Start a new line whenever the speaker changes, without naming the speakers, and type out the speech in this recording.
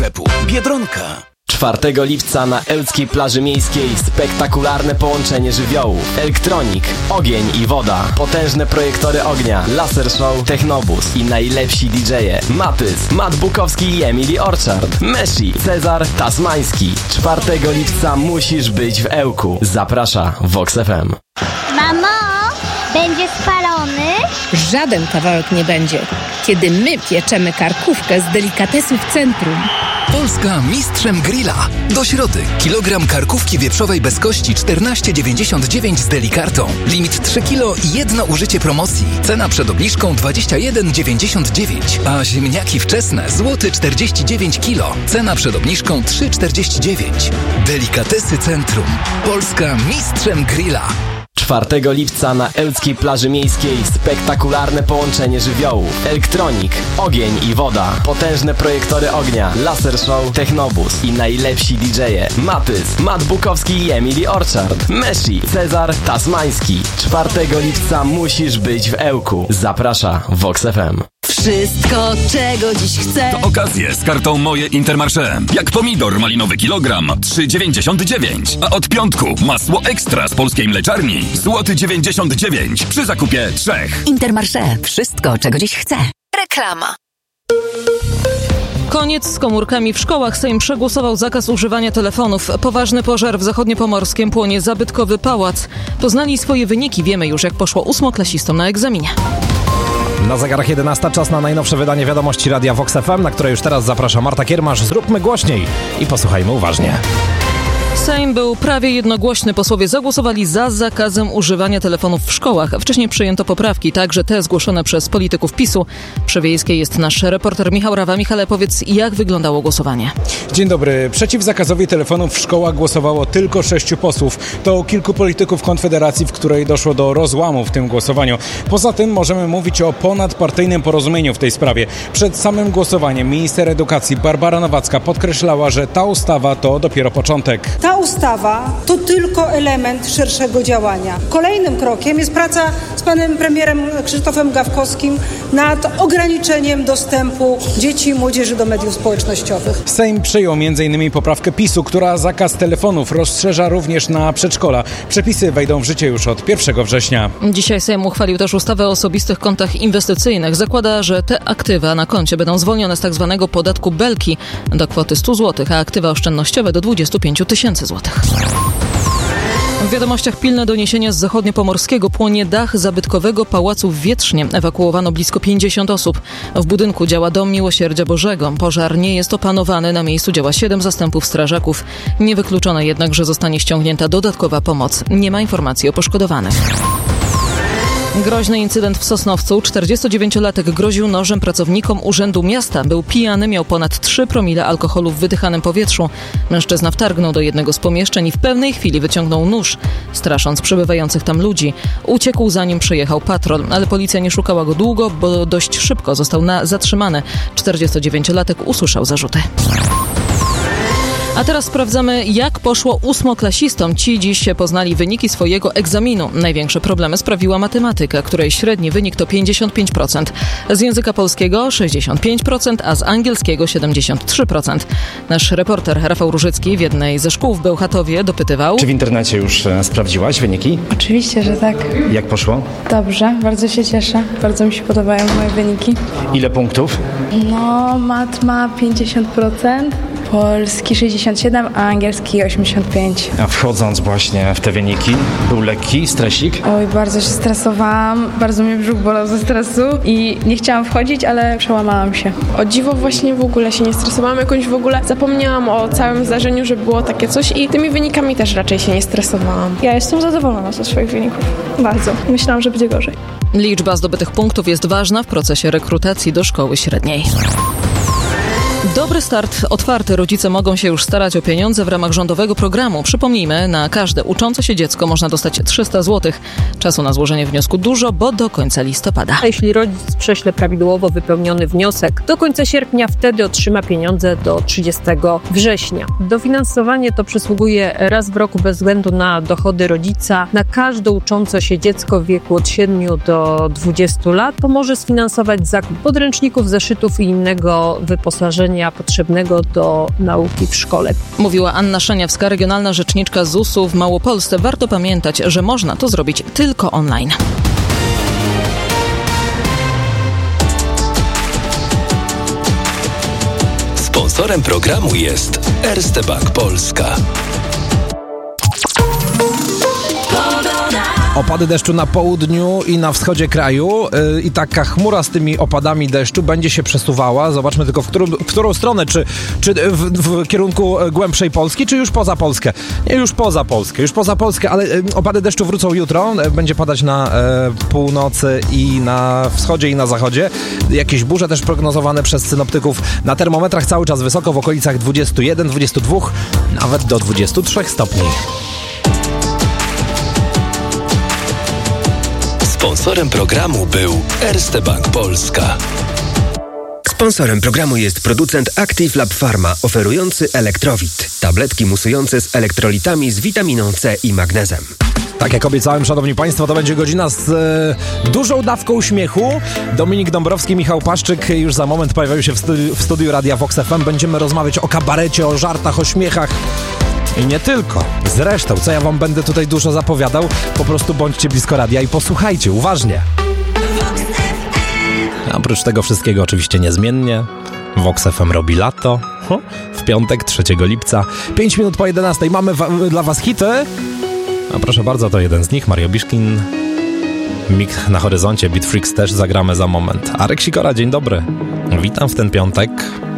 sklepu Biedronka.
4 lipca na ełckiej plaży miejskiej spektakularne połączenie żywiołów. Elektronik, ogień i woda, potężne projektory ognia, laser show, technobus i najlepsi DJ-e. Matys, Matt Bukowski i Emily Orchard, Meshi, Cezar Tasmański. 4 lipca musisz być w Ełku. Zaprasza Vox FM.
Mamo, będzie spalony?
Żaden kawałek nie będzie, kiedy my pieczemy karkówkę z delikatesów Centrum.
Polska mistrzem grilla. Do środy. Kilogram karkówki wieprzowej bez kości 14,99 z delikartą. Limit 3 kg i jedno użycie promocji. Cena przed obniżką 21,99. A ziemniaki wczesne złoty 49 kg. Cena przed obniżką 3,49. Delikatesy Centrum. Polska mistrzem grilla.
4 lipca na ełckiej plaży miejskiej spektakularne połączenie żywiołów. Elektronik, ogień i woda, potężne projektory ognia, laser show, technobus i najlepsi DJ-e. Matys, Matt Bukowski i Emily Orchard, Meshi, Cezar Tasmański. 4 lipca musisz być w Ełku. Zaprasza Vox FM.
Wszystko, czego dziś chcę.
To okazje z kartą Moje Intermarché. Jak pomidor malinowy kilogram 3,99. A od piątku masło ekstra z polskiej mleczarni złoty 99 przy zakupie 3.
Intermarché. Wszystko, czego dziś chcę. Reklama.
Koniec z komórkami w szkołach. Sejm przegłosował zakaz używania telefonów. Poważny pożar w zachodniopomorskiem, płonie zabytkowy pałac. Poznali swoje wyniki. Wiemy już, jak poszło ósmoklasistom na egzaminie.
Na zegarach 11, czas na najnowsze wydanie wiadomości Radia Vox FM, na które już teraz zaprasza Marta Kiermasz. Zróbmy głośniej i posłuchajmy uważnie.
Sejm był prawie jednogłośny. Posłowie zagłosowali za zakazem używania telefonów w szkołach. Wcześniej przyjęto poprawki, także te zgłoszone przez polityków PiS-u. Przy Wiejskiej jest nasz reporter Michał Rawa. Michale, powiedz, jak wyglądało głosowanie?
Dzień dobry. Przeciw zakazowi telefonów w szkołach głosowało tylko 6 posłów. To kilku polityków Konfederacji, w której doszło do rozłamu w tym głosowaniu. Poza tym możemy mówić o ponadpartyjnym porozumieniu w tej sprawie. Przed samym głosowaniem minister edukacji Barbara Nowacka podkreślała, że ta ustawa to dopiero początek.
Ta ustawa to tylko element szerszego działania. Kolejnym krokiem jest praca z panem premierem Krzysztofem Gawkowskim nad ograniczeniem dostępu dzieci i młodzieży do mediów społecznościowych.
Sejm przyjął m.in. poprawkę PiS-u, która zakaz telefonów rozszerza również na przedszkola. Przepisy wejdą w życie już od 1 września.
Dzisiaj Sejm uchwalił też ustawę o osobistych kontach inwestycyjnych. Zakłada, że te aktywa na koncie będą zwolnione z tzw. podatku Belki do kwoty 100 zł, a aktywa oszczędnościowe do 25 000 złotych. W wiadomościach pilne doniesienia z zachodniopomorskiego. Płonie dach zabytkowego pałacu w Wietrznie. Ewakuowano blisko 50 osób. W budynku działa Dom Miłosierdzia Bożego. Pożar nie jest opanowany. Na miejscu działa 7 zastępów strażaków. Niewykluczone jednak, że zostanie ściągnięta dodatkowa pomoc. Nie ma informacji o poszkodowanych. Groźny incydent w Sosnowcu. 49-latek groził nożem pracownikom Urzędu Miasta. Był pijany, miał ponad 3 promile alkoholu w wydychanym powietrzu. Mężczyzna wtargnął do jednego z pomieszczeń i w pewnej chwili wyciągnął nóż, strasząc przebywających tam ludzi. Uciekł, zanim przyjechał patrol, ale policja nie szukała go długo, bo dość szybko został zatrzymany. 49-latek usłyszał zarzuty. A teraz sprawdzamy, jak poszło ósmoklasistom. Ci dziś poznali wyniki swojego egzaminu. Największe problemy sprawiła matematyka, której średni wynik to 55%. Z języka polskiego 65%, a z angielskiego 73%. Nasz reporter Rafał Różycki w jednej ze szkół w Bełchatowie dopytywał...
Czy w internecie już sprawdziłaś wyniki?
Oczywiście, że tak.
Jak poszło?
Dobrze, bardzo się cieszę. Bardzo mi się podobają moje wyniki.
Ile punktów?
No, mat ma 50%. Polski 67, a angielski 85.
A wchodząc właśnie w te wyniki, był lekki stresik?
Oj, bardzo się stresowałam, bardzo mnie brzuch bolał ze stresu i nie chciałam wchodzić, ale przełamałam się.
O dziwo właśnie w ogóle się nie stresowałam, jakoś w ogóle zapomniałam o całym zdarzeniu, że było takie coś i tymi wynikami też raczej się nie stresowałam.
Ja jestem zadowolona ze swoich wyników. Bardzo. Myślałam, że będzie gorzej.
Liczba zdobytych punktów jest ważna w procesie rekrutacji do szkoły średniej. Dobry start otwarty. Rodzice mogą się już starać o pieniądze w ramach rządowego programu. Przypomnijmy, na każde uczące się dziecko można dostać 300 zł. Czasu na złożenie wniosku dużo, bo do końca listopada.
A jeśli rodzic prześle prawidłowo wypełniony wniosek do końca sierpnia, wtedy otrzyma pieniądze do 30 września. Dofinansowanie to przysługuje raz w roku bez względu na dochody rodzica. Na każde uczące się dziecko w wieku od 7 do 20 lat to może sfinansować zakup podręczników, zeszytów i innego wyposażenia wykształcenia potrzebnego do nauki w szkole.
Mówiła Anna Szeniawska, regionalna rzeczniczka ZUS-u w Małopolsce. Warto pamiętać, że można to zrobić tylko online.
Sponsorem programu jest Erste Bank Polska.
Opady deszczu na południu i na wschodzie kraju i taka chmura z tymi opadami deszczu będzie się przesuwała. Zobaczmy tylko, w którą stronę, czy w kierunku głębszej Polski, czy już poza Polskę. Nie, już poza Polskę, ale opady deszczu wrócą jutro. Będzie padać na północy i na wschodzie i na zachodzie. Jakieś burze też prognozowane przez synoptyków. Na termometrach cały czas wysoko, w okolicach 21, 22, nawet do 23 stopni.
Sponsorem programu był Erste Bank Polska.
Sponsorem programu jest producent Active Lab Pharma, oferujący Elektrowit. Tabletki musujące z elektrolitami z witaminą C i magnezem.
Tak jak obiecałem, szanowni państwo, to będzie godzina z dużą dawką śmiechu. Dominik Dąbrowski, Michał Paszczyk już za moment pojawiają się w studiu Radia Vox FM. Będziemy rozmawiać o kabarecie, o żartach, o śmiechach. I nie tylko. Zresztą, co ja wam będę tutaj dużo zapowiadał, po prostu bądźcie blisko radia i posłuchajcie uważnie. Oprócz tego wszystkiego oczywiście niezmiennie Vox FM robi lato. W piątek, 3 lipca, 5 minut po 11. Mamy dla was hity. A proszę bardzo, to jeden z nich, Mario Biszkin. Mik na horyzoncie, Beat Freaks też zagramy za moment. Arek Sikora, dzień dobry. Witam w ten piątek.